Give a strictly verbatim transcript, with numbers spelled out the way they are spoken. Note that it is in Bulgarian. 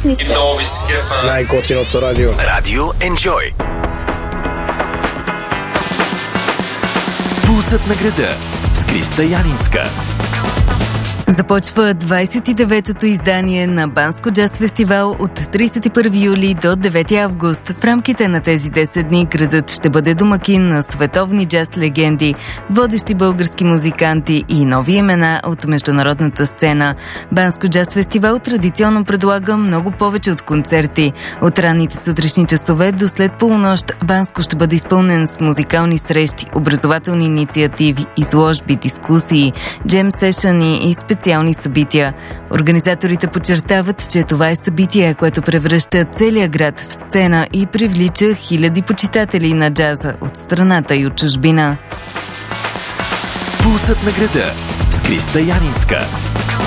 Прекрасни сте. Най-готиното радио. Радио Enjoy. Пулсът на града с Криста Янинска. Започва двадесет и деветото издание на Банско джаз фестивал от тридесет и първи юли до девети август. В рамките на тези десет дни градът ще бъде домакин на световни джаз легенди, водещи български музиканти и нови имена от международната сцена. Банско джаз фестивал традиционно предлага много повече от концерти. От ранните сутрешни часове до след полунощ Банско ще бъде изпълнен с музикални срещи, образователни инициативи, изложби, дискусии, джем сешъни и специални специални събития. Организаторите подчертават, че това е събитие, което превръща целия град в сцена и привлича хиляди почитатели на джаза от страната и от чужбина. Пулсът на града с Криста Янинска.